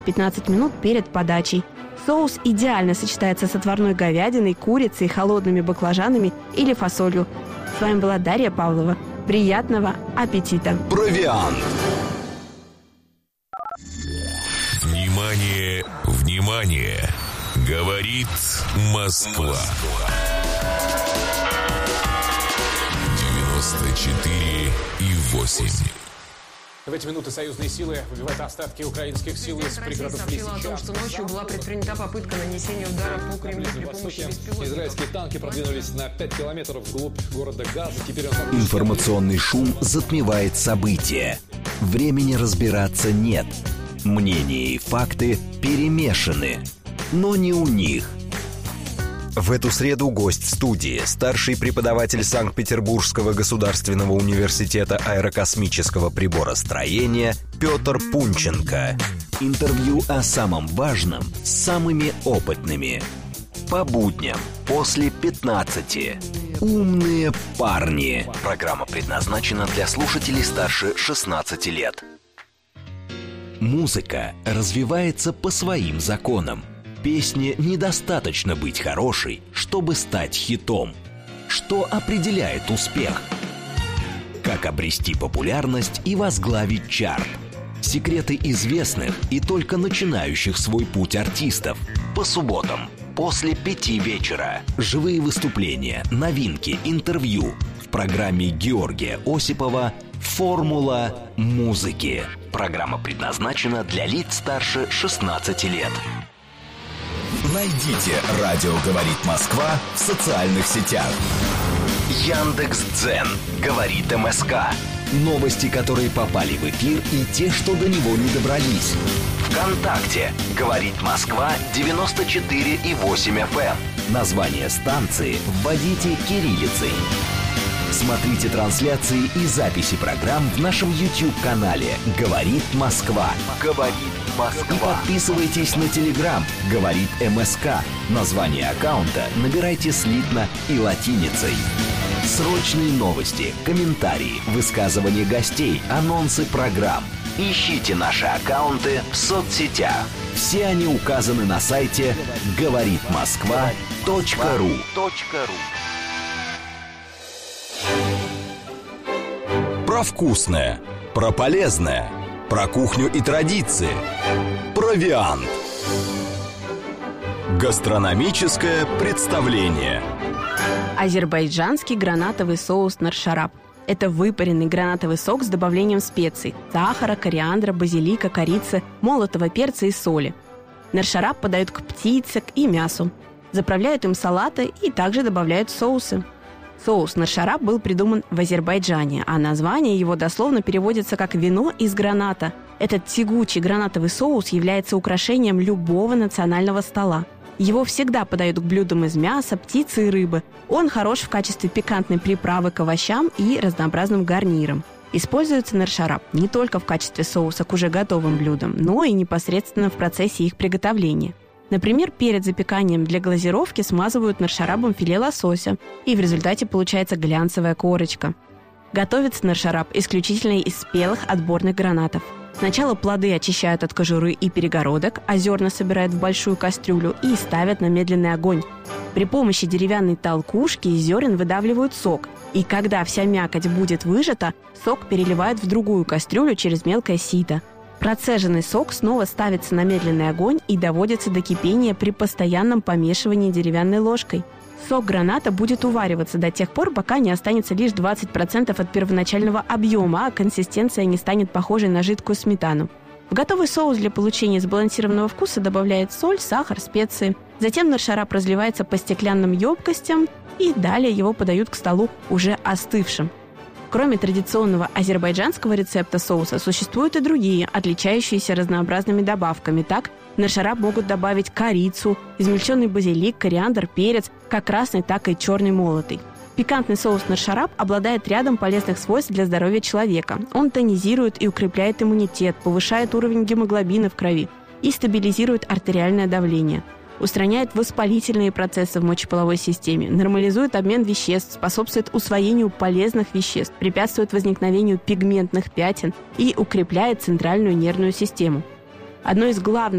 15 минут перед подачей. Соус идеально сочетается с отварной говядиной, курицей, холодными баклажанами или фасолью. С вами была Дарья Павлова. Приятного аппетита! Провиант. Внимание, внимание! Говорит Москва. 94,8. В эти минуты союзные силы выбивают остатки украинских сил из пригородов Лисичанска. Сообщила о том, что ночью была предпринята попытка нанесения удара по Кремлю при помощи беспилотников. Израильские танки продвинулись на 5 километров вглубь города Газа. Теперь Информационный шум затмевает события. Времени разбираться нет. Мнения и факты перемешаны. Но не у них. В эту среду гость студии, старший преподаватель Санкт-Петербургского государственного университета аэрокосмического приборостроения Петр Пунченко. Интервью о самом важном с самыми опытными. По будням после 15. Умные парни. Программа предназначена для слушателей старше 16 лет. Музыка развивается по своим законам. Песне недостаточно быть хорошей, чтобы стать хитом. Что определяет успех? Как обрести популярность и возглавить чарт? Секреты известных и только начинающих свой путь артистов. По субботам после 5 вечера. Живые выступления, новинки, интервью. В программе Георгия Осипова «Формула музыки». Программа предназначена для лиц старше 16 лет. Найдите «Радио говорит Москва» в социальных сетях. Яндекс.Дзен. Говорит МСК. Новости, которые попали в эфир, и те, что до него не добрались. ВКонтакте. Говорит Москва 94,8 FM. Название станции вводите кириллицей. Смотрите трансляции и записи программ в нашем YouTube-канале «Говорит Москва». «Говорит Москва». И подписывайтесь на Telegram «Говорит МСК». Название аккаунта набирайте слитно и латиницей. Срочные новости, комментарии, высказывания гостей, анонсы программ. Ищите наши аккаунты в соцсетях. Все они указаны на сайте говоритмосква.ру. Про вкусное, про полезное, про кухню и традиции. Провиант. Гастрономическое представление. Азербайджанский гранатовый соус наршарап. Это выпаренный гранатовый сок с добавлением специй – сахара, кориандра, базилика, корицы, молотого перца и соли. Наршарап подают к птице и мясу. Заправляют им салаты и также добавляют соусы. Соус наршарап был придуман в Азербайджане, а название его дословно переводится как «вино из граната». Этот тягучий гранатовый соус является украшением любого национального стола. Его всегда подают к блюдам из мяса, птицы и рыбы. Он хорош в качестве пикантной приправы к овощам и разнообразным гарнирам. Используется наршарап не только в качестве соуса к уже готовым блюдам, но и непосредственно в процессе их приготовления. Например, перед запеканием для глазировки смазывают наршарапом филе лосося, и в результате получается глянцевая корочка. Готовится наршарап исключительно из спелых отборных гранатов. Сначала плоды очищают от кожуры и перегородок, а зерна собирают в большую кастрюлю и ставят на медленный огонь. При помощи деревянной толкушки из зерен выдавливают сок, и когда вся мякоть будет выжата, сок переливают в другую кастрюлю через мелкое сито. Процеженный сок снова ставится на медленный огонь и доводится до кипения при постоянном помешивании деревянной ложкой. Сок граната будет увариваться до тех пор, пока не останется лишь 20% от первоначального объема, а консистенция не станет похожей на жидкую сметану. В готовый соус для получения сбалансированного вкуса добавляют соль, сахар, специи. Затем наршарап разливается по стеклянным емкостям, и далее его подают к столу уже остывшим. Кроме традиционного азербайджанского рецепта соуса, существуют и другие, отличающиеся разнообразными добавками. Так, в наршарап могут добавить корицу, измельченный базилик, кориандр, перец, как красный, так и черный молотый. Пикантный соус наршарап обладает рядом полезных свойств для здоровья человека. Он тонизирует и укрепляет иммунитет, повышает уровень гемоглобина в крови и стабилизирует артериальное давление. Устраняет воспалительные процессы в мочеполовой системе, нормализует обмен веществ, способствует усвоению полезных веществ, препятствует возникновению пигментных пятен и укрепляет центральную нервную систему. Одно из главных